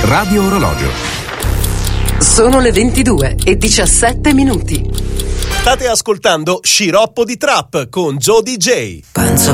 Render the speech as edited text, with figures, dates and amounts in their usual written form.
Radio Orologio. Sono le 22:17. State ascoltando Sciroppo di Trap con Joe DJ. Penso